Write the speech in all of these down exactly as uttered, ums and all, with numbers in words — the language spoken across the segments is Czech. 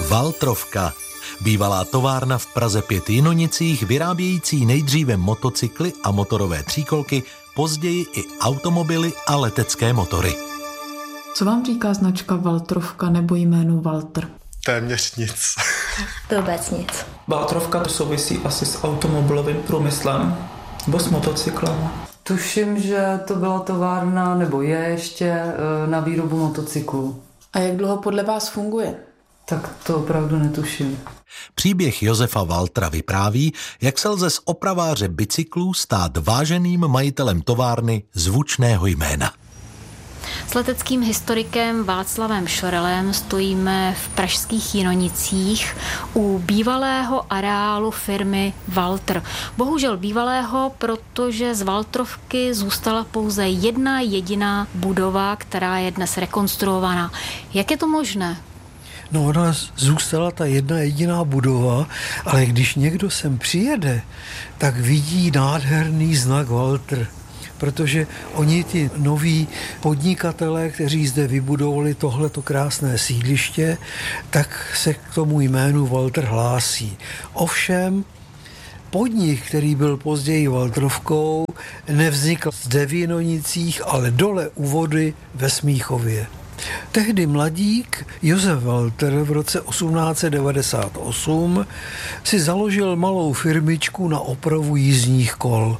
Waltrovka, bývalá továrna v Praze pět Jinonicích, vyrábějící nejdříve motocykly a motorové tříkolky, později i automobily a letecké motory. Co vám říká značka Waltrovka nebo jméno Walter? Téměř nic. Vůbec nic. Waltrovka to souvisí asi s automobilovým průmyslem nebo s motocyklem. Tuším, že to byla továrna, nebo je ještě, na výrobu motocyklů. A jak dlouho podle vás funguje? Tak to opravdu netuším. Příběh Josefa Waltera vypráví, jak se lze z opraváře bicyklů stát váženým majitelem továrny zvučného jména. S leteckým historikem Václavem Šorelem stojíme v pražských Jinonicích u bývalého areálu firmy Walter. Bohužel bývalého, protože z Waltrovky zůstala pouze jedna jediná budova, která je dnes rekonstruovaná. Jak je to možné? No, ona zůstala ta jedna jediná budova, ale když někdo sem přijede, tak vidí nádherný znak Walter. Protože oni, ty noví podnikatelé, kteří zde vybudovali tohleto krásné sídliště, tak se k tomu jménu Walter hlásí. Ovšem, podnik, který byl později Waltrovkou, nevznikl zde v Jinonicích, ale dole u vody ve Smíchově. Tehdy mladík Josef Walter v roce osmnáct set devadesát osm si založil malou firmičku na opravu jízdních kol.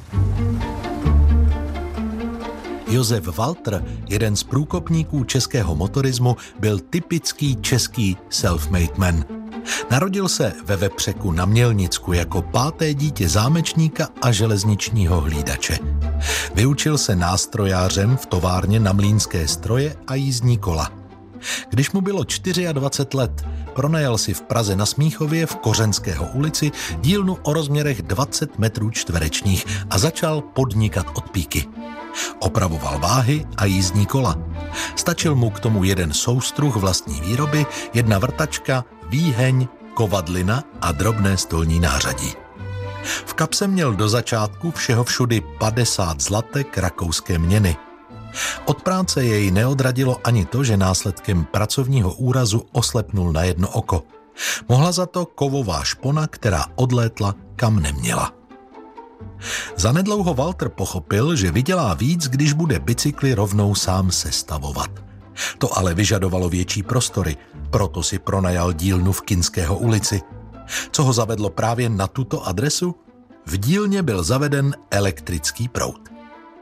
Josef Walter, jeden z průkopníků českého motorismu, byl typický český self-made man. Narodil se ve Vepřeku na Mělnicku jako páté dítě zámečníka a železničního hlídače. Vyučil se nástrojářem v továrně na mlýnské stroje a jízdní kola. Když mu bylo dvacet čtyři let, pronajal si v Praze na Smíchově v Kořenského ulici dílnu o rozměrech dvacet metrů čtverečních a začal podnikat od píky. Opravoval váhy a jízdní kola. Stačil mu k tomu jeden soustruh vlastní výroby, jedna vrtačka, výheň, kovadlina a drobné stolní nářadí. V kapse měl do začátku všeho všudy padesát zlatek rakouské měny. Od práce jej neodradilo ani to, že následkem pracovního úrazu oslepnul na jedno oko. Mohla za to kovová špona, která odlétla kam neměla. Zanedlouho Walter pochopil, že vydělá víc, když bude bicykly rovnou sám sestavovat. To ale vyžadovalo větší prostory, proto si pronajal dílnu v Kinského ulici. Co ho zavedlo právě na tuto adresu? V dílně byl zaveden elektrický proud.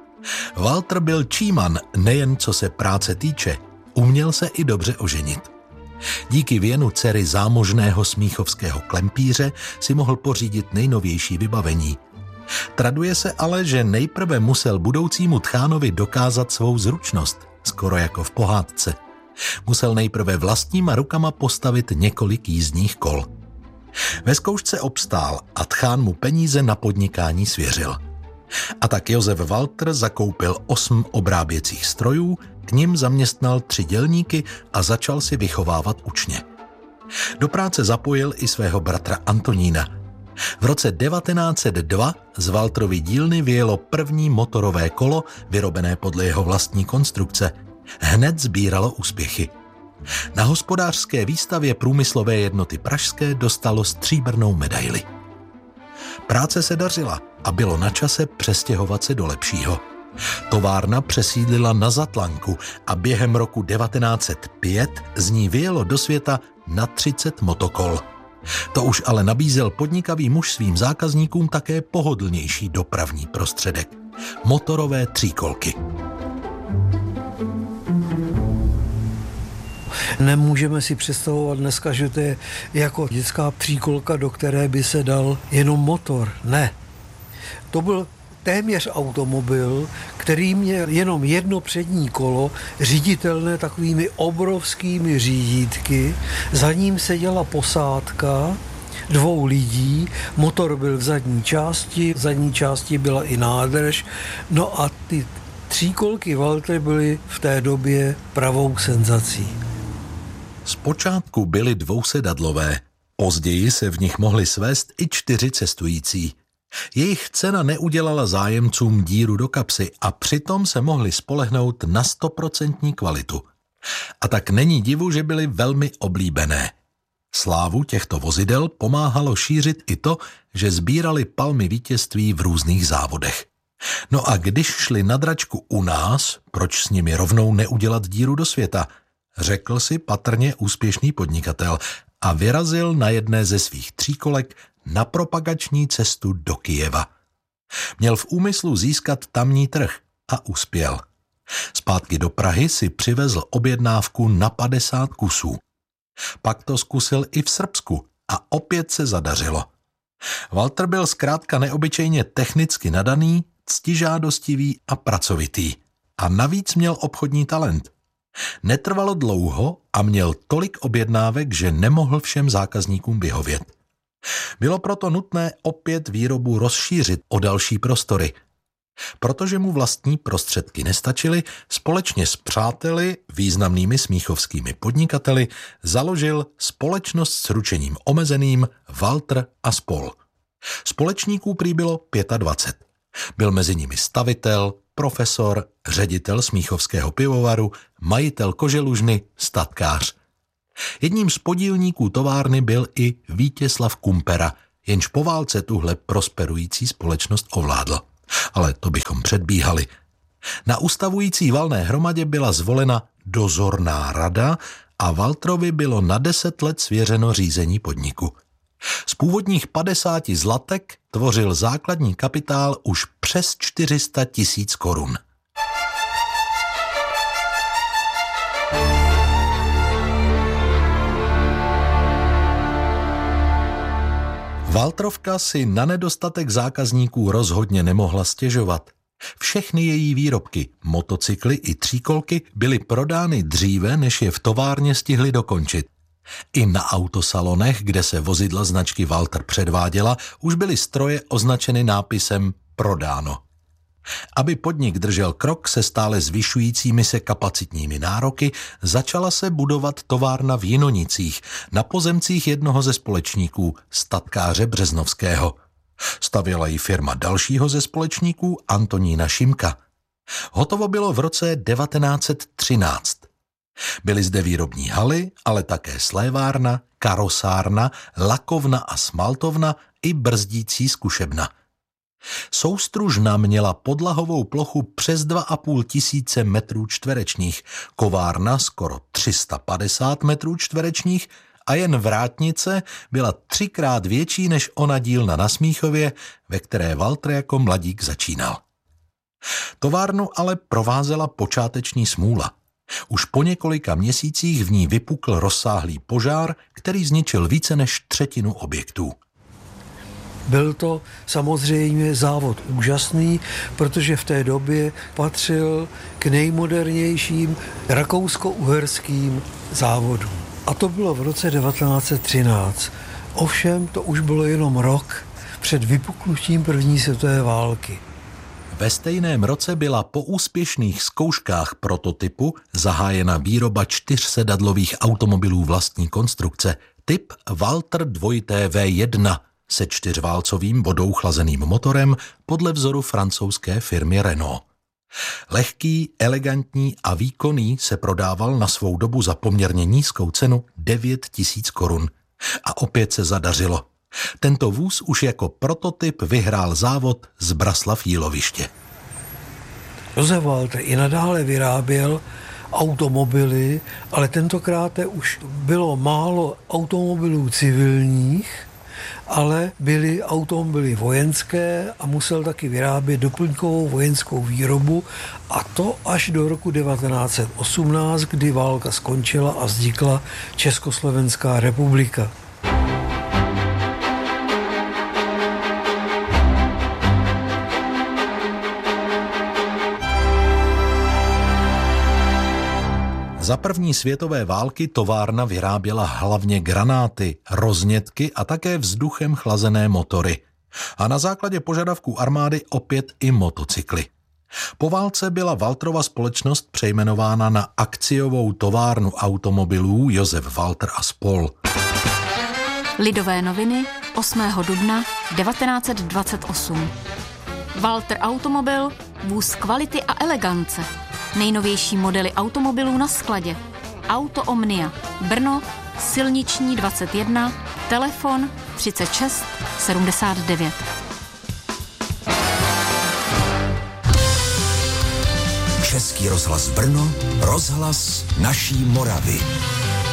Walter byl číman, nejen co se práce týče, uměl se i dobře oženit. Díky věnu dcery zámožného smíchovského klempíře si mohl pořídit nejnovější vybavení. Traduje se ale, že nejprve musel budoucímu tchánovi dokázat svou zručnost, skoro jako v pohádce. Musel nejprve vlastníma rukama postavit několik jízdních kol. Ve zkoušce obstál a tchán mu peníze na podnikání svěřil. A tak Josef Walter zakoupil osm obráběcích strojů, k nim zaměstnal tři dělníky a začal si vychovávat učně. Do práce zapojil i svého bratra Antonína. V roce devatenáct set dva z Walterovy dílny vyjelo první motorové kolo, vyrobené podle jeho vlastní konstrukce. Hned sbíralo úspěchy. Na hospodářské výstavě průmyslové jednoty pražské dostalo stříbrnou medaili. Práce se dařila a bylo na čase přestěhovat se do lepšího. Továrna přesídlila na Zatlanku a během roku devatenáct set pět z ní vyjelo do světa na třicet motokol. To už ale nabízel podnikavý muž svým zákazníkům také pohodlnější dopravní prostředek. Motorové tříkolky. Nemůžeme si představovat dneska, že to je jako dětská tříkolka, do které by se dal jenom motor. Ne. To byl téměř automobil, který měl jenom jedno přední kolo, říditelné takovými obrovskými řídítky, za ním seděla posádka dvou lidí, motor byl v zadní části, v zadní části byla i nádrž, no a ty tříkolky Walter byly v té době pravou senzací. Zpočátku byly dvousedadlové, později se v nich mohli svést i čtyři cestující. Jejich cena neudělala zájemcům díru do kapsy a přitom se mohli spolehnout na stoprocentní kvalitu. A tak není divu, že byly velmi oblíbené. Slávu těchto vozidel pomáhalo šířit i to, že sbírali palmy vítězství v různých závodech. No a když šli na dračku u nás, proč s nimi rovnou neudělat díru do světa, řekl si patrně úspěšný podnikatel a vyrazil na jedné ze svých tříkolek na propagační cestu do Kyjeva. Měl v úmyslu získat tamní trh a uspěl. Zpátky do Prahy si přivezl objednávku na padesát kusů. Pak to zkusil i v Srbsku a opět se zadařilo. Walter byl zkrátka neobyčejně technicky nadaný, ctižádostivý a pracovitý. A navíc měl obchodní talent. Netrvalo dlouho a měl tolik objednávek, že nemohl všem zákazníkům vyhovět. Bylo proto nutné opět výrobu rozšířit o další prostory. Protože mu vlastní prostředky nestačily, společně s přáteli, významnými smíchovskými podnikateli, založil společnost s ručením omezeným Walter a spol. Společníků prý bylo dvacet pět. Byl mezi nimi stavitel, profesor, ředitel smíchovského pivovaru, majitel koželužny, statkář. Jedním z podílníků továrny byl i Vítězslav Kumpera, jenž po válce tuhle prosperující společnost ovládl. Ale to bychom předbíhali. Na ustavující valné hromadě byla zvolena dozorná rada a Walterovi bylo na deset let svěřeno řízení podniku. Z původních padesáti zlatek tvořil základní kapitál už přes čtyři sta tisíc korun. Walterovka si na nedostatek zákazníků rozhodně nemohla stěžovat. Všechny její výrobky, motocykly i tříkolky, byly prodány dříve, než je v továrně stihli dokončit. I na autosalonech, kde se vozidla značky Walter předváděla, už byly stroje označeny nápisem prodáno. Aby podnik držel krok se stále zvyšujícími se kapacitními nároky, začala se budovat továrna v Jinonicích, na pozemcích jednoho ze společníků, statkáře Březnovského. Stavěla ji firma dalšího ze společníků, Antonína Šimka. Hotovo bylo v roce devatenáct set třináct. Byly zde výrobní haly, ale také slévárna, karosárna, lakovna a smaltovna i brzdící zkušebna. Soustružna měla podlahovou plochu přes dva a půl tisíce metrů čtverečních, kovárna skoro tři sta padesát metrů čtverečních a jen vrátnice byla třikrát větší než ona dílna na Smíchově, ve které Walter jako mladík začínal. Továrnu ale provázela počáteční smůla. Už po několika měsících v ní vypukl rozsáhlý požár, který zničil více než třetinu objektů. Byl to samozřejmě závod úžasný, protože v té době patřil k nejmodernějším rakousko-uherským závodům. A to bylo v roce devatenáct set třináct. Ovšem to už bylo jenom rok před vypuknutím první světové války. Ve stejném roce byla po úspěšných zkouškách prototypu zahájena výroba čtyřsedadlových automobilů vlastní konstrukce typ Walter dva V jedna se čtyřválcovým vodou chlazeným motorem podle vzoru francouzské firmy Renault. Lehký, elegantní a výkonný se prodával na svou dobu za poměrně nízkou cenu devět tisíc korun. A opět se zadařilo. Tento vůz už jako prototyp vyhrál závod z Braslav-Jíloviště. Josef Walter i nadále vyráběl automobily, ale tentokrát už bylo málo automobilů civilních, ale byly automobily vojenské a musel taky vyrábět doplňkovou vojenskou výrobu, a to až do roku devatenáct set osmnáct, kdy válka skončila a vznikla Československá republika. Za první světové války továrna vyráběla hlavně granáty, roznětky a také vzduchem chlazené motory. A na základě požadavků armády opět i motocykly. Po válce byla Walterova společnost přejmenována na akciovou továrnu automobilů Josef Walter a spol. Lidové noviny osmého dubna devatenáct set dvacet osm. Walter Automobil, vůz kvality a elegance. Nejnovější modely automobilů na skladě. Auto Omnia, Brno, Silniční dvacet jedna, telefon třicet šest sedmdesát devět. Český rozhlas Brno, rozhlas naší Moravy.